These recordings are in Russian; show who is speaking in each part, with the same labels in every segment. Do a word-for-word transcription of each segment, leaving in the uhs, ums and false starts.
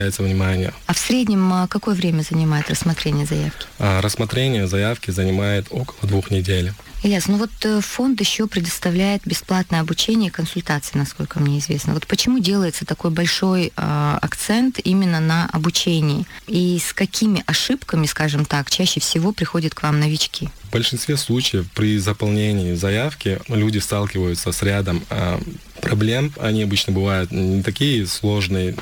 Speaker 1: внимание.
Speaker 2: А в среднем а, какое время занимает рассмотрение заявки?
Speaker 1: А рассмотрение заявки занимает около двух недель.
Speaker 2: Ильяс, ну вот фонд еще предоставляет бесплатное обучение и консультации, насколько мне известно. Вот почему делается такой большой э, акцент именно на обучении? И с какими ошибками, скажем так, чаще всего приходят к вам новички?
Speaker 1: В большинстве случаев при заполнении заявки люди сталкиваются с рядом э, проблем. Они обычно бывают не такие сложные,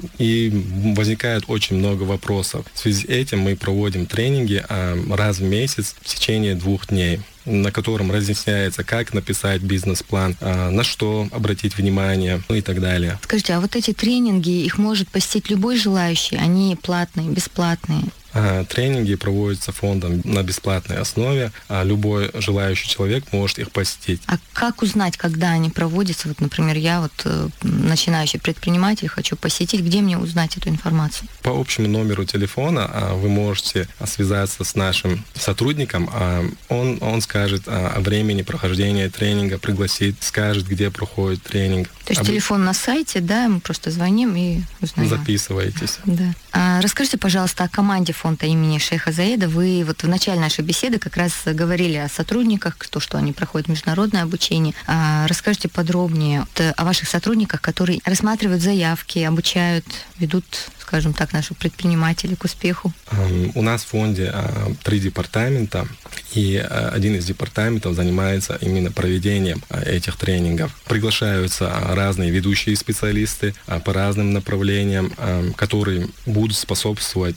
Speaker 1: и возникает очень много вопросов. В связи с этим мы проводим тренинги э, раз в месяц в течение двух дней, на котором разъясняется, как написать бизнес-план, на что обратить внимание, ну и так далее.
Speaker 2: Скажите, а вот эти тренинги, их может посетить любой желающий? Они платные, бесплатные?
Speaker 1: Тренинги проводятся фондом на бесплатной основе, а любой желающий человек может их посетить.
Speaker 2: А как узнать, когда они проводятся? Вот, например, я вот начинающий предприниматель, хочу посетить. Где мне узнать эту информацию?
Speaker 1: По общему номеру телефона вы можете связаться с нашим сотрудником. Он, он скажет о времени прохождения тренинга, пригласит, скажет, где проходит тренинг.
Speaker 2: То есть Об... телефон на сайте, да, мы просто звоним и узнаем.
Speaker 1: Записывайтесь.
Speaker 2: Да. А расскажите, пожалуйста, о команде фонда имени шейха Заеда. Вы вот в начале нашей беседы как раз говорили о сотрудниках, то, что они проходят международное обучение. А расскажите подробнее о ваших сотрудниках, которые рассматривают заявки, обучают, ведут, скажем так, наших предпринимателей к успеху.
Speaker 1: У нас в фонде три департамента, и один из департаментов занимается именно проведением этих тренингов. Приглашаются разные ведущие специалисты по разным направлениям, которые будут способствовать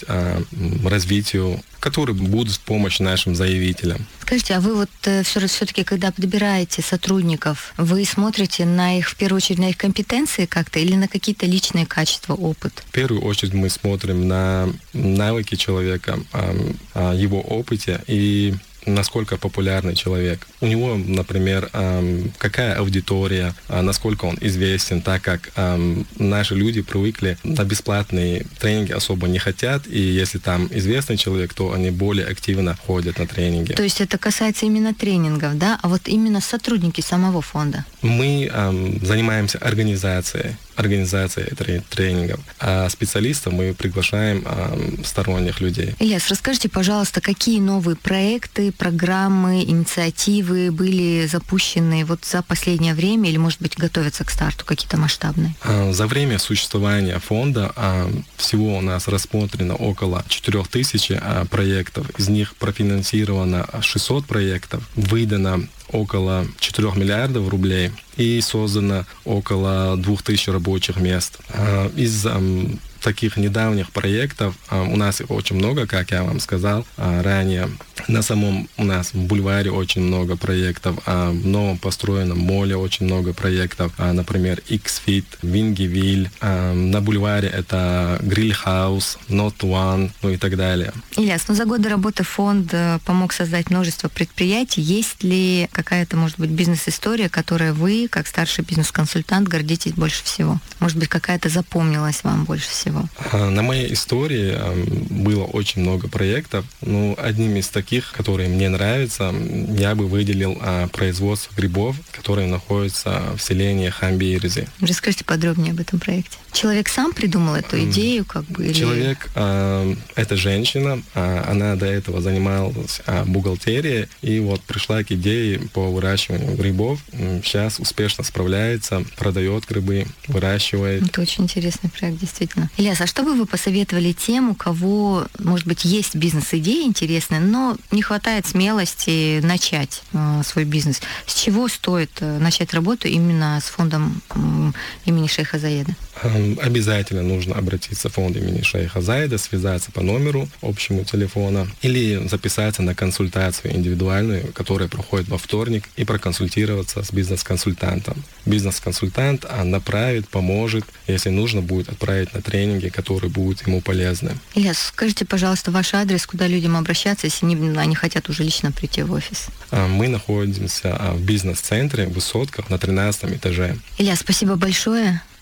Speaker 1: развитию, которые будут в помощь нашим заявителям.
Speaker 2: Скажите, а вы вот все-таки, когда подбираете сотрудников, вы смотрите на их, в первую очередь, на их компетенции как-то или на какие-то личные качества, опыт?
Speaker 1: В первую очередь мы смотрим на навыки человека, его опыте и насколько популярный человек. У него, например, какая аудитория, насколько он известен, так как наши люди привыкли на бесплатные тренинги особо не хотят, и если там известный человек, то они более активно ходят на тренинги.
Speaker 2: То есть это касается именно тренингов, да? А вот именно сотрудники самого фонда?
Speaker 1: Мы занимаемся организацией. организации тренингов. А специалистов мы приглашаем а, сторонних людей.
Speaker 2: Ильяс, расскажите, пожалуйста, какие новые проекты, программы, инициативы были запущены вот за последнее время или, может быть, готовятся к старту какие-то масштабные?
Speaker 1: А, за время существования фонда а, всего у нас рассмотрено около четырех тысяч а, проектов. Из них профинансировано шестьсот проектов, выдано около четырёх миллиардов рублей и создано около двух тысяч рабочих мест. Из таких недавних проектов у нас их очень много, как я вам сказал ранее. На самом у нас в бульваре очень много проектов, а в новом построенном моле очень много проектов, например, X-Fit, Вингивиль. На бульваре это Grill House, Not One, ну и так далее.
Speaker 2: Ильяс, ну за годы работы фонд помог создать множество предприятий. Есть ли какая-то, может быть, бизнес-история, которой вы, как старший бизнес-консультант, гордитесь больше всего? Может быть, какая-то запомнилась вам больше всего?
Speaker 1: На моей истории было очень много проектов. Ну, одним из таких, которые мне нравятся, я бы выделил производство грибов, которые находятся в селении Хамбирзи.
Speaker 2: Расскажите подробнее об этом проекте. Человек сам придумал эту идею, как бы? Или...
Speaker 1: Человек, это женщина, она до этого занималась бухгалтерией, и вот пришла к идее по выращиванию грибов. Сейчас успешно справляется, продает грибы, выращивает.
Speaker 2: Это очень интересный проект, действительно. Ильяс, а что бы вы посоветовали тем, у кого, может быть, есть бизнес-идеи интересные, но не хватает смелости начать э, свой бизнес? С чего стоит э, начать работу именно с фондом э, имени шейха Заеда?
Speaker 1: Обязательно нужно обратиться в фонд имени шейха Заеда, связаться по номеру общему телефона или записаться на консультацию индивидуальную, которая проходит во вторник, и проконсультироваться с бизнес-консультантом. Бизнес-консультант направит, поможет, если нужно будет отправить на тренинги, которые будут ему полезны.
Speaker 2: Ильяс, скажите, пожалуйста, ваш адрес, куда людям обращаться, если они, они хотят уже лично прийти в офис?
Speaker 1: Мы находимся в бизнес-центре в Высотках на тринадцатом этаже.
Speaker 2: Ильяс, спасибо большое.